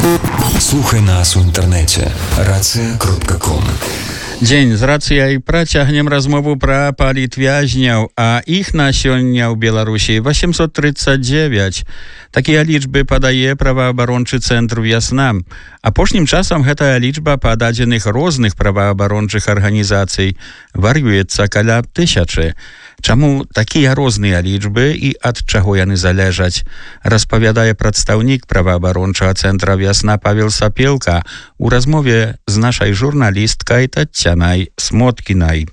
Слухай нас у інтэрнэце racja.com. Дзень з рацыяй працягнем размову пра палітвязняў, а іх на сёння ў Беларусі 839. Такія лічбы падае праваабарончы цэнтр «Вясна». Апошнім часам гэтая лічба па дадзеных розных праваабарончых арганізацый вар'юецца каля 1000. Чаму такія розныя лічбы і ад чаго яны залежаць, распавядае прадстаўнік праваабарончага цэнтра «Вясна» Павел Сапелка у размове з нашай журналісткай Тацянай Смоткінай.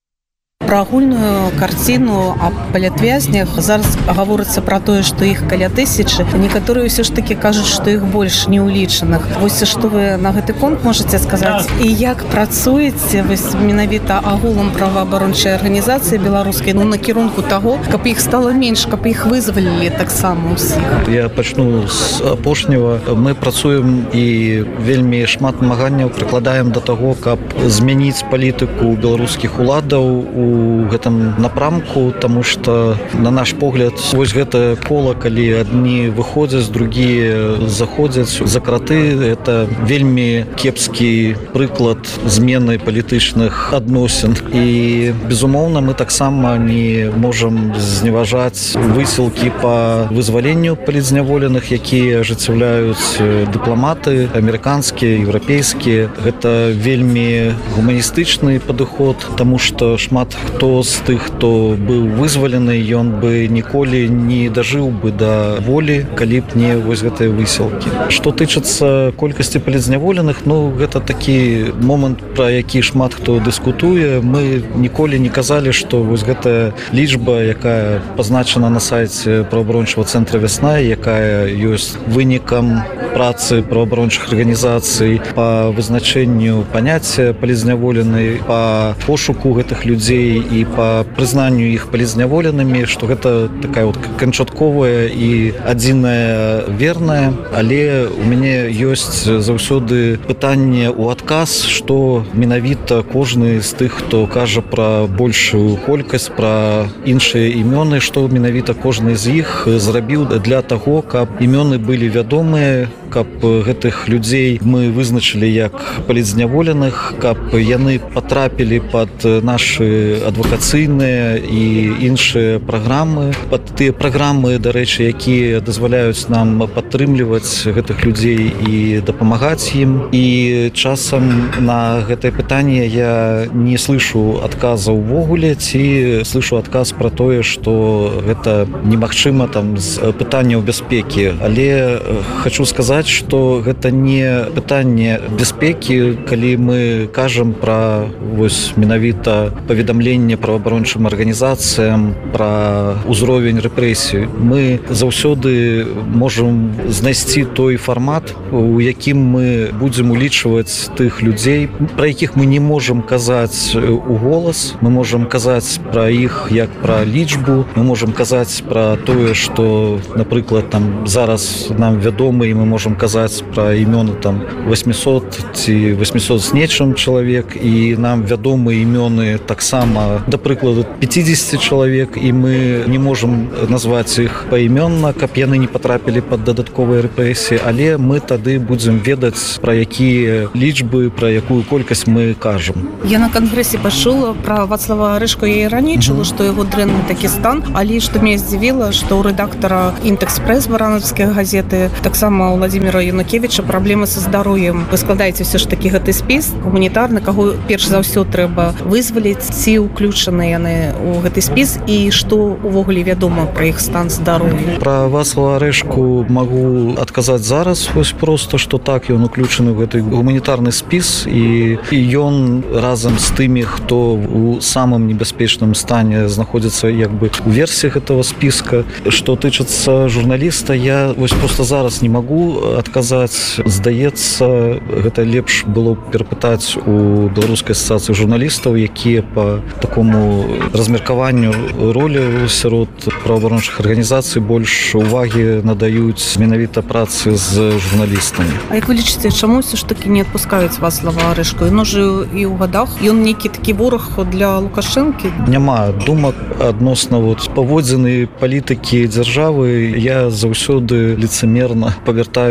Пра агульную карціну аб палітвязнях зараз гаворыцца пра тое, што іх каля 1000. Некаторыя ўсё ж такі кажуць, што іх больш не ўлічаных. Вось што вы на гэты конт можаце сказаць? І як працуеце вось менавіта агулам праваабарончай арганізацыі беларускай на кірунку таго, каб іх стала менш, каб іх вызвалілі таксама ўсіх? Я пачну з апошняга. Мы працуем і вельмі шмат намаганняў прыкладаем да таго, каб змяніць палітыку беларускіх уладаў у гэтым напрамку, таму што на наш погляд вось гэта кола, калі адні выходзяць, другія заходзяць за краты, это вельмі кепскі прыклад змены палітычных адносін. І безумоўна мы таксама не можам зневажаць высілкі па вызваленню палітзняволеных, якія ажыццяўляюць дыпламаты амерыканскія, еўрапейскія. Гэта вельмі гуманістычны падыход, таму што шмат хто з тых, хто быў вызвалены, ён бы ніколі не дажыў бы да волі, калі б не вось гэтыя высілкі. Што тычыцца колькасці палітзняволеных, гэта такі момант, пра які шмат хто дыскутуе. Мы ніколі не казалі, што вось гэтая лічба, якая пазначана на сайце праваабарончага цэнтра «Вясна», якая ёсць вынікам працы праваабарончых арганізацый па вызначэнню паняцця палітзняволенай, па пошуку гэтых людзей і па прызнанню іх палітзняволенымі, што гэта такая вот канчатковая і адзіная верная. Але у мяне ёсць заўсёды пытанне ў адказ, што менавіта кожны з тых, хто кажа пра большую колькасць, пра іншыя імёны, што менавіта кожны з іх зрабіў для таго, каб імёны былі вядомыя, каб гэтых людзей мы вызначылі як палітзняволеных, каб яны патрапілі пад нашы адвакацыйныя і іншыя праграмы, пад тыя праграмы, дарэчы, якія дазваляюць нам падтрымліваць гэтых людзей і дапамагаць ім. І часам на гэтае пытанне я не слышу адказа ўвогуле, ці слышу адказ пра тое, што гэта немагчыма там з пытанняў бяспекі. Але хочу сказаць, што гэта не пытанне бяспекі, калі мы кажам пра вось менавіта паведамленне праваабарончым арганізацыям пра ўзровень рэпрэсій. Мы заўсёды можам знайсці той фармат, у якім мы будзем улічваць тых людзей, пра якіх мы не можам казаць у голас. Мы можам казаць пра іх як пра лічбу, мы можам казаць пра тое, што, напрыклад, там зараз нам вядома, і мы можам казаць пра імёны там 800 ці 800 з нечым чалавек, і нам вядомы імёны таксама, да прыкладу, 50 чалавек, і мы не можам назваць іх паімённа, каб яны не патрапілі пад дадатковыя рэпрэсіі, але мы тады будзем ведаць, пра якія лічбы, пра якую колькасць мы кажам. Я на кангрэсе пачула пра Вацлава Арэшку, я і раней чула, што яго дрэнны такі стан, але што мяне здзівіла, што ў рэдактара «Інтэкспрэс» баранаўскай газеты, таксама у Владзіміра Янукевіча праблемы са здароўем. Вы складаеце ўсё ж такі гэты спіс гуманітарны, каго перш за ўсё трэба вызваліць, ці ўключаны яны ў гэты спіс, і што увогуле вядома пра іх стан здароўя? Пра Вацлава Арэшку магу адказаць зараз, вось проста, што так, ён уключаны ў гэты гуманітарны спіс, і ён разам з тымі, хто у самым небяспечным стане знаходзіцца як бы у версіі гэтага спіска. Што тычыцца журналіста, я вось проста зараз не магу адказаць. Здаецца, гэта лепш было перапытаць у Беларускай асацыяцыі журналістаў, якія па такому размеркаванню ролі сярод праваабарончых арганізацый больш увагі надаюць менавіта працы з журналістамі. А як вы лічыце, чаму ўсё ж такі не адпускаюць Вацлава Арэшку? Ён ужо і ў гадах, ён нейкі такі вораг для Лукашэнкі? Няма думак адносна паводзіны палітыкі дзяржавы. Я заўсёды лицемерна павяртаю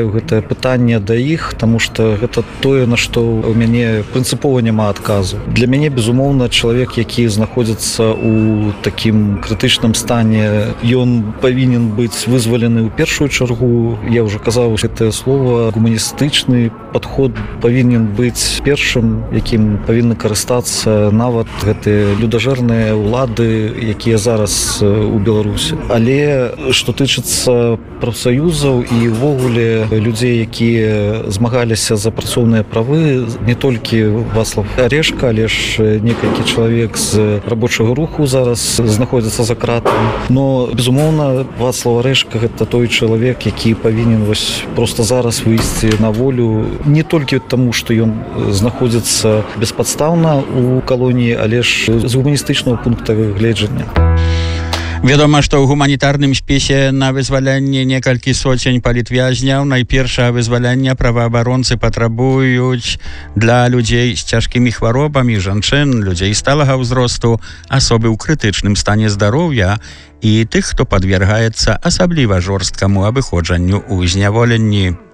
ставіў гэтае пытанне да іх, таму што гэта тое, на што ў мяне прынцыпова няма адказу. Для мяне, безумоўна, чалавек, які знаходзіцца ў такім крытычным стане, ён павінен быць вызвалены ў першую чаргу. Я ўжо казаў гэтае слово, гуманістычны падход павінен быць першым, якім павінны карыстацца нават гэтыя людажэрныя ўлады, якія зараз у Беларусі. Але што тычыцца прафсаюзаў і ўвогуле людзей, якія змагаліся за працоўныя правы, не толькі Вацлав Арешка, але ж некалькі чалавек з рабочага руху зараз знаходзяцца за кратамі. Но, безумоўна, Вацлав Арешка гэта той чалавек, які павінен проста зараз выйсці на волю, не толькі таму, што ён знаходзіцца беспадстаўна ў калоніі, але ж з гуманістычнага пункта гледжання. Вядома, што ў гуманітарным спісе на вызваленне некалькі соцень палітвязняў найпершае вызвалення праваабаронцы патрабуюць для людзей з цяжкімі хваробамі, жанчын, людзей сталага ўзросту, асобы ў крытычным стане здароўя і тых, хто падвергаецца асабліва жорсткаму абыходжанню ў зняволенні.